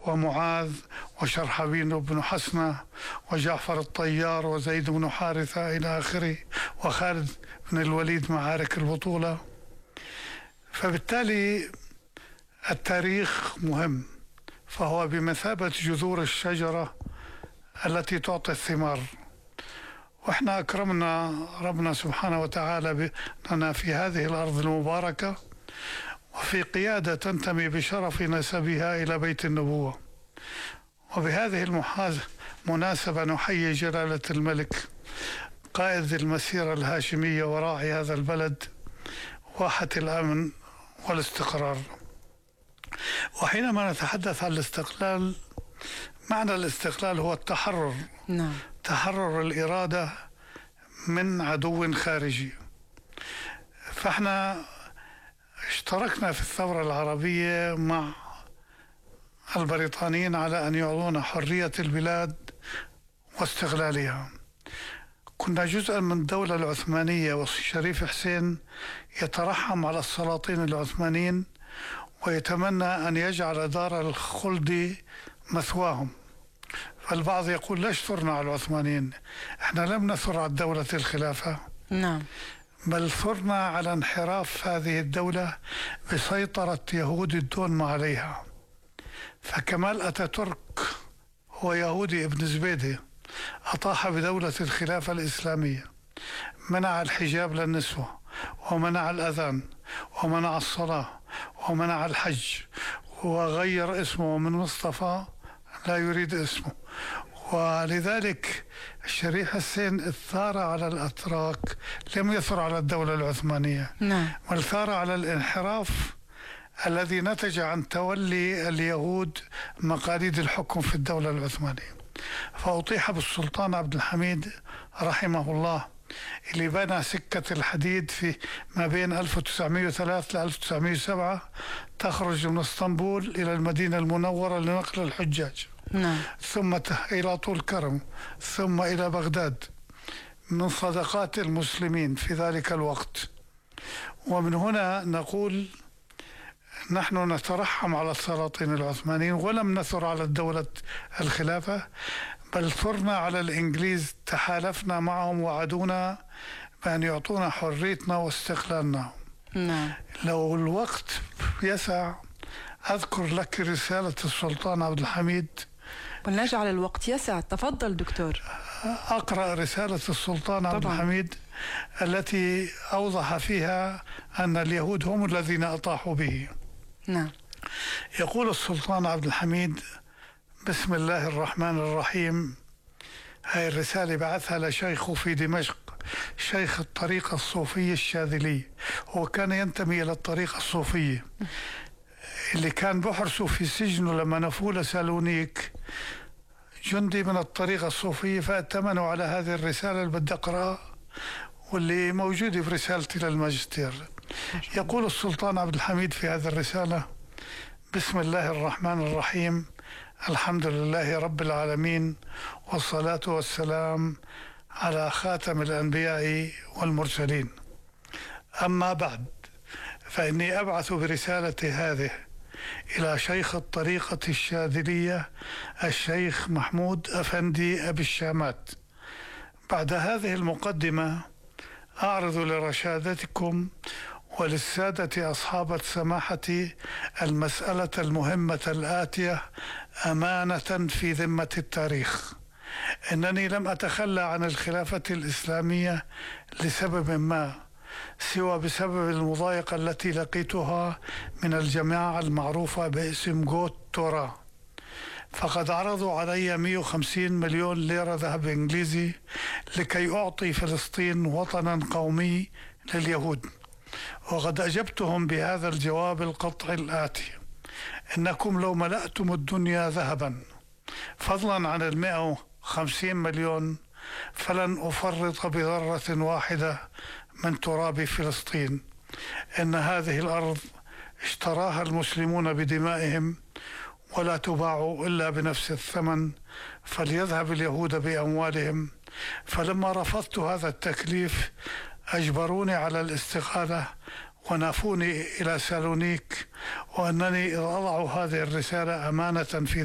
ومعاذ وشرحبيل بن حسنة وجعفر الطيار وزيد بن حارثة إلى آخره، وخالد بن الوليد معارك البطولة. فبالتالي التاريخ مهم، فهو بمثابة جذور الشجرة التي تعطي الثمار. وإحنا أكرمنا ربنا سبحانه وتعالى بأننا في هذه الأرض المباركة، وفي قيادة تنتمي بشرف نسبها إلى بيت النبوة. وبهذه المناسبة نحيي جلالة الملك قائد المسيرة الهاشمية وراعي هذا البلد واحة الأمن والاستقرار. وحينما نتحدث عن الاستقلال، معنى الاستقلال هو التحرر. نعم. تحرر الإرادة من عدو خارجي. فاحنا اشتركنا في الثورة العربية مع البريطانيين على أن يعطونا حرية البلاد واستقلالها. كنا جزءا من الدولة العثمانية، والشريف حسين يترحم على السلاطين العثمانيين ويتمنى أن يجعل دار الخلد مثواهم. فالبعض يقول ليش ثرنا على العثمانيين؟ احنا لم نثر على دولة الخلافة، نعم، بل ثرنا على انحراف هذه الدولة بسيطرة يهود الدون عليها. فكمال أتاتورك هو يهودي ابن زبيدة، أطاح بدولة الخلافة الإسلامية، منع الحجاب للنسوة، ومنع الأذان، ومنع الصلاة، ومنع الحج، وغير اسمه من مصطفى لا يريد اسمه. ولذلك الشريف حسين الثار على الأتراك، لم يثر على الدولة العثمانية، نعم، بل ثار على الانحراف الذي نتج عن تولي اليهود مقاليد الحكم في الدولة العثمانية. فأطيح بالسلطان عبد الحميد رحمه الله، اللي بنى سكة الحديد في ما بين 1903 ل 1907 تخرج من اسطنبول إلى المدينة المنورة لنقل الحجاج، نعم، ثم إلى طول كرم، ثم إلى بغداد، من صدقات المسلمين في ذلك الوقت. ومن هنا نقول نحن نترحم على السلاطين العثمانيين، ولم نثر على الدولة الخلافة، بل ثرنا على الإنجليز، تحالفنا معهم وعدونا بأن يعطونا حريتنا واستقلالنا. نعم. لو الوقت يسع أذكر لك رسالة السلطان عبد الحميد. ولنجعل الوقت يسع، تفضل دكتور. أقرأ رسالة السلطان عبد الحميد التي أوضح فيها أن اليهود هم الذين أطاحوا به. نعم. يقول السلطان عبد الحميد: بسم الله الرحمن الرحيم. هاي الرسالة بعثها لشيخه في دمشق، شيخ الطريقة الصوفية الشاذلي. هو كان ينتمي إلى الطريقة الصوفية اللي كان بحرسه في سجنه لما نفوه لسالونيك جندي من الطريقة الصوفية، فأتمنوا على هذه الرسالة اللي بدي أقرأها واللي موجودة في رسالتي للماجستير. يقول السلطان عبد الحميد في هذه الرسالة: بسم الله الرحمن الرحيم، الحمد لله رب العالمين، والصلاة والسلام على خاتم الأنبياء والمرسلين. أما بعد، فإني أبعث برسالتي هذه إلى شيخ الطريقة الشاذلية الشيخ محمود أفندي أبي الشامات. بعد هذه المقدمة أعرض لرشادتكم وللسادة أصحاب السماحة المسألة المهمة الآتية أمانة في ذمة التاريخ. إنني لم أتخلى عن الخلافة الإسلامية لسبب ما، سوى بسبب المضايقة التي لقيتها من الجماعة المعروفة باسم جوت تورا. فقد عرضوا علي 150 مليون ليرة ذهب إنجليزي لكي أعطي فلسطين وطنا قومي لليهود. وقد أجبتهم بهذا الجواب القطعي الآتي: إنكم لو ملأتم الدنيا ذهبا فضلا عن 150 مليون فلن أفرط بذرة واحدة من تراب فلسطين. إن هذه الأرض اشتراها المسلمون بدمائهم، ولا تباع إلا بنفس الثمن، فليذهب اليهود بأموالهم. فلما رفضت هذا التكليف أجبروني على الاستقالة ونافوني إلى سالونيك، وأنني إذ أضع هذه الرسالة أمانة في